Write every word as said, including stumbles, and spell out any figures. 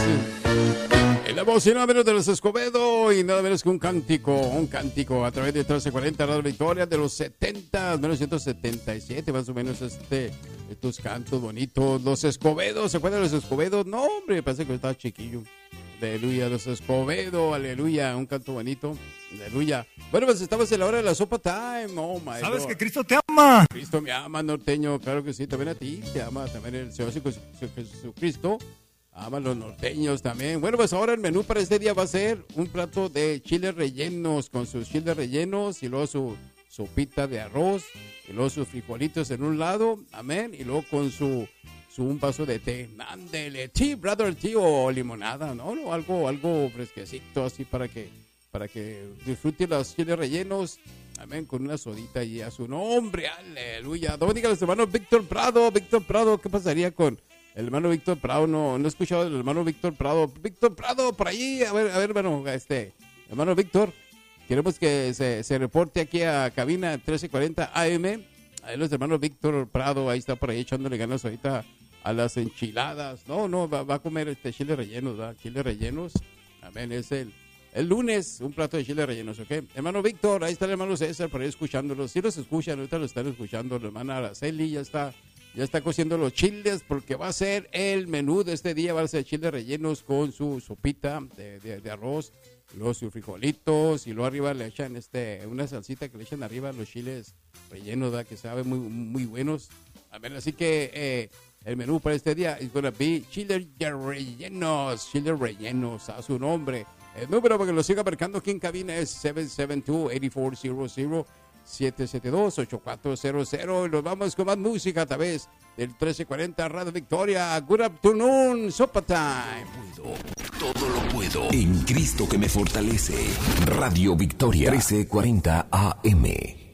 En la voz y nada menos de los Escobedo y nada menos que un cántico, un cántico a través de trece cuarenta Radio Victoria de los setenta, mil novecientos setenta y siete, más o menos este, estos cantos bonitos. Los Escobedo, ¿se acuerdan de los Escobedo? No, hombre, parece que estaba chiquillo. Aleluya, los Escobedo, aleluya, un canto bonito, aleluya. Bueno, pues estamos en la hora de la sopa time, oh my ¿Sabes God. que Cristo te ama? Cristo me ama, norteño, claro que sí, también a ti, te ama también el Señor Jesucristo. Aman los norteños también. Bueno, pues ahora el menú para este día va a ser un plato de chiles rellenos, con sus chiles rellenos y luego su sopita de arroz y luego sus frijolitos en un lado, amén, y luego con su, su un vaso de té. Ándele, tea, brother, tea o limonada, ¿no? no algo, algo fresquecito así para que, para que disfruten los chiles rellenos, amén, con una sodita y a su nombre, aleluya. Dominica, los hermanos Víctor Prado, Víctor Prado, ¿qué pasaría con el hermano Víctor Prado? No, no he escuchado del hermano Víctor Prado. Víctor Prado, por ahí, a ver, a ver, hermano, este, hermano Víctor, queremos que se, se reporte aquí a cabina trece cuarenta A M. Ahí los hermanos Víctor Prado, ahí está por ahí echándole ganas ahorita a las enchiladas. No, no, va, va a comer este chiles rellenos, ¿verdad? Chiles rellenos. Amén, es el, el lunes, un plato de chiles rellenos, ¿ok? Hermano Víctor, ahí está el hermano César por ahí escuchándolos. Si los escuchan, ahorita lo están escuchando. La hermana Araceli ya está. Ya está cociendo los chiles porque va a ser el menú de este día. Va a ser chiles rellenos con su sopita de, de, de arroz, luego sus frijolitos y luego arriba le echan este una salsita que le echan arriba los chiles rellenos, ¿verdad? Que saben muy, muy buenos. A ver, así que eh, el menú para este día es gonna be chiles rellenos, chiles rellenos a su nombre. El número para que lo siga marcando aquí en cabina es siete siete dos, ocho cuatro cero cero. siete siete dos, ocho cuatro cero cero y nos vamos con más música a través del trece cuarenta Radio Victoria. Good afternoon, Sopa Time. Puedo, todo lo puedo en Cristo que me fortalece. Radio Victoria trece cuarenta A M.